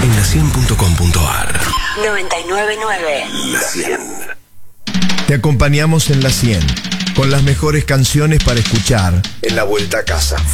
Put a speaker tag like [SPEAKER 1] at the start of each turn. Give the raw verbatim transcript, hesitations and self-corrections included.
[SPEAKER 1] en la cien punto com punto ar.
[SPEAKER 2] noventa y nueve punto nueve.
[SPEAKER 1] La cien.
[SPEAKER 3] Te acompañamos en la cien, con las mejores canciones para escuchar en la vuelta a casa.